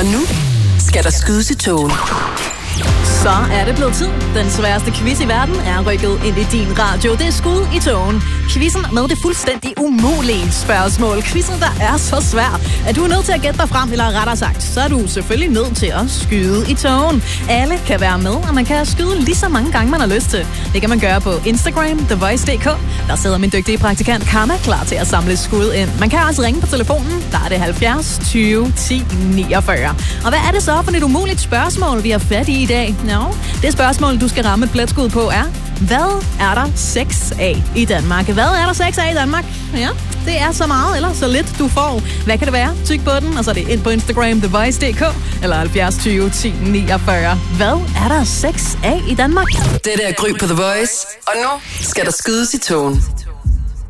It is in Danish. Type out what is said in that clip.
Og nu skal der skydes i togen. Så er det blevet tid. Den sværeste quiz i verden er rykket ind i din radio. Det er skud i togen. Quizzen med det fuldstændig umulige spørgsmål. Quizzen, der er så svær, at du er nødt til at gætte dig frem, eller rettere sagt, så er du selvfølgelig nødt til at skyde i togen. Alle kan være med, og man kan skyde lige så mange gange, man har lyst til. Det kan man gøre på Instagram, TheVoice.dk. Der sidder min dygtige praktikant Karma klar til at samle skud ind. Man kan også ringe på telefonen. Der er det 70 20 10 49. Og hvad er det så for et umuligt spørgsmål, vi har fat i dag? No. Det spørgsmål, du skal ramme et blætskud på er, hvad er der sex af i Danmark? Hvad er der sex af i Danmark? Ja, det er så meget eller så lidt, du får. Hvad kan det være? Tyk på den, og så er det ind på Instagram, TheVoice.dk, eller 70 20 10 49. Hvad er der sex af i Danmark? Det er Gry på The Voice, og nu skal der skydes i togen.